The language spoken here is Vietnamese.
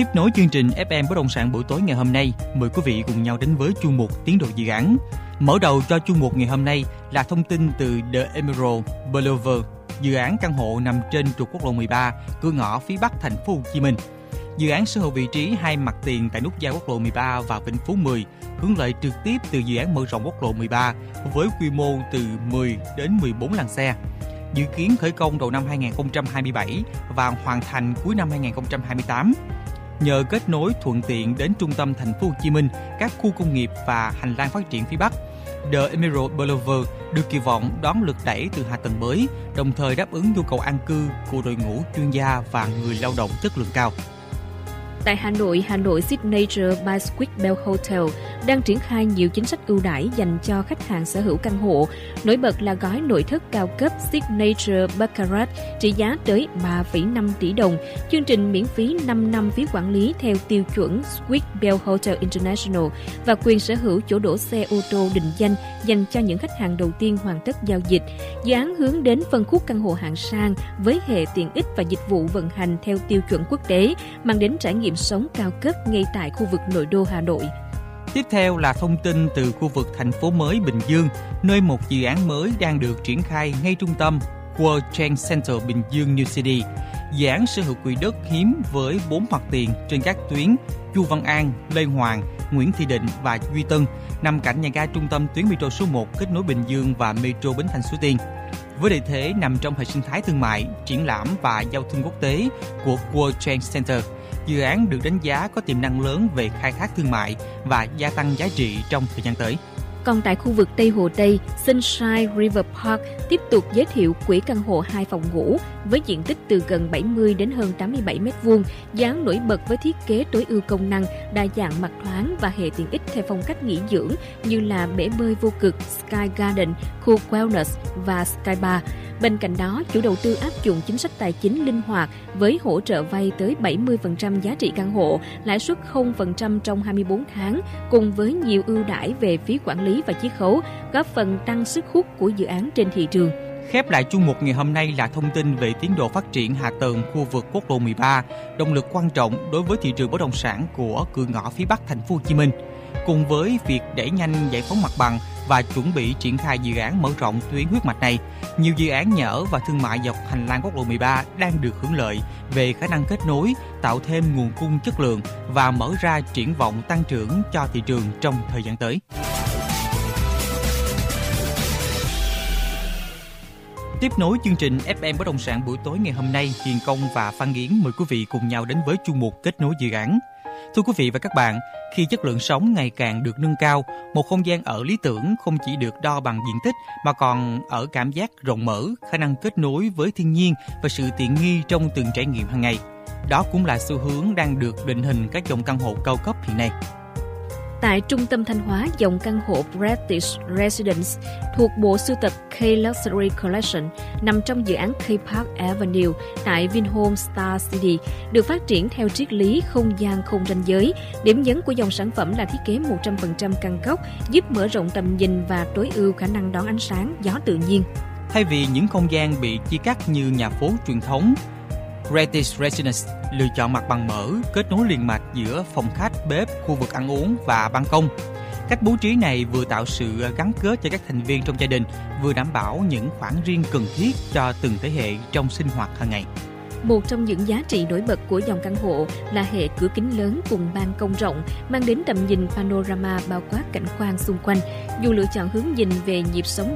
Tiếp nối chương trình FM Bất động sản buổi tối ngày hôm nay, mời quý vị cùng nhau đến với chuyên mục Tiến độ dự án. Mở đầu cho chuyên mục ngày hôm nay là thông tin từ The Emerald Boulevard, dự án căn hộ nằm trên trục quốc lộ 13, cửa ngõ phía Bắc thành phố Hồ Chí Minh. Dự án sở hữu vị trí hai mặt tiền tại nút giao quốc lộ 13 và Vĩnh Phú 10, hướng lợi trực tiếp từ dự án mở rộng quốc lộ 13 với quy mô từ 10 đến 14 làn xe. Dự kiến khởi công đầu năm 2027 và hoàn thành cuối năm 2028. Nhờ kết nối thuận tiện đến trung tâm thành phố Hồ Chí Minh, các khu công nghiệp và hành lang phát triển phía Bắc, The Emerald Boulevard được kỳ vọng đón lực đẩy từ hạ tầng mới, đồng thời đáp ứng nhu cầu an cư của đội ngũ chuyên gia và người lao động chất lượng cao. Tại Hà Nội Signature by Square Bell Hotel đang triển khai nhiều chính sách ưu đãi dành cho khách hàng sở hữu căn hộ. Nổi bật là gói nội thất cao cấp Signature Baccarat trị giá tới 3,5 tỷ đồng, chương trình miễn phí 5 năm phí quản lý theo tiêu chuẩn Square Bell Hotel International và quyền sở hữu chỗ đỗ xe ô tô định danh dành cho những khách hàng đầu tiên hoàn tất giao dịch. Dự án hướng đến phân khúc căn hộ hạng sang với hệ tiện ích và dịch vụ vận hành theo tiêu chuẩn quốc tế, mang đến trải nghiệm sống cao cấp ngay tại khu vực nội đô Hà Nội. Tiếp theo là thông tin từ khu vực thành phố mới Bình Dương, nơi một dự án mới đang được triển khai ngay trung tâm World Trade Center Bình Dương New City. Dự án sở hữu quỹ đất hiếm với 4 mặt tiền trên các tuyến Chu Văn An, Lê Hoàng, Nguyễn Thị Định và Duy Tân, nằm cạnh nhà ga trung tâm tuyến metro số 1 kết nối Bình Dương và metro Bến Thành Suối Tiên. Với lợi thế nằm trong hệ sinh thái thương mại, triển lãm và giao thương quốc tế của World Trade Center, dự án được đánh giá có tiềm năng lớn về khai thác thương mại và gia tăng giá trị trong thời gian tới. Còn tại khu vực Tây Hồ Tây, Sunshine River Park tiếp tục giới thiệu quỹ căn hộ 2 phòng ngủ với diện tích từ gần 70 đến hơn 87 m2, dự án nổi bật với thiết kế tối ưu công năng, đa dạng mặt thoáng và hệ tiện ích theo phong cách nghỉ dưỡng như là bể bơi vô cực, Sky Garden, khu Wellness và Sky Bar. Bên cạnh đó, chủ đầu tư áp dụng chính sách tài chính linh hoạt với hỗ trợ vay tới 70% giá trị căn hộ, lãi suất 0% trong 24 tháng, cùng với nhiều ưu đãi về phí quản lý và chiết khấu, góp phần tăng sức hút của dự án trên thị trường. Khép lại chuyên mục ngày hôm nay là thông tin về tiến độ phát triển hạ tầng khu vực quốc lộ 13, động lực quan trọng đối với thị trường bất động sản của cửa ngõ phía Bắc thành phố Hồ Chí Minh. Cùng với việc đẩy nhanh giải phóng mặt bằng và chuẩn bị triển khai dự án mở rộng tuyến huyết mạch này, nhiều dự án nhà ở và thương mại dọc hành lang quốc lộ 13 đang được hưởng lợi về khả năng kết nối, tạo thêm nguồn cung chất lượng và mở ra triển vọng tăng trưởng cho thị trường trong thời gian tới. Tiếp nối chương trình FM Bất động sản buổi tối ngày hôm nay, Hiền Công và Phan Yến mời quý vị cùng nhau đến với chuyên mục Kết nối dự án. Thưa quý vị và các bạn, khi chất lượng sống ngày càng được nâng cao, một không gian ở lý tưởng không chỉ được đo bằng diện tích mà còn ở cảm giác rộng mở, khả năng kết nối với thiên nhiên và sự tiện nghi trong từng trải nghiệm hàng ngày. Đó cũng là xu hướng đang được định hình các dòng căn hộ cao cấp hiện nay. Tại trung tâm Thanh Hóa, dòng căn hộ British Residence thuộc bộ sưu tập K-Luxury Collection nằm trong dự án K-Park Avenue tại Vinhome Star City được phát triển theo triết lý không gian không ranh giới. Điểm nhấn của dòng sản phẩm là thiết kế 100% căn góc, giúp mở rộng tầm nhìn và tối ưu khả năng đón ánh sáng, gió tự nhiên. Thay vì những không gian bị chia cắt như nhà phố truyền thống, British Residence lựa chọn mặt bằng mở, kết nối liền mạch giữa phòng khách, bếp, khu vực ăn uống và ban công. Cách bố trí này vừa tạo sự gắn kết cho các thành viên trong gia đình, vừa đảm bảo những khoảng riêng cần thiết cho từng thế hệ trong sinh hoạt hàng ngày. Một trong những giá trị nổi bật của dòng căn hộ là hệ cửa kính lớn cùng ban công rộng, mang đến tầm nhìn panorama bao quát cảnh quan xung quanh. Dù lựa chọn hướng nhìn về nhịp sống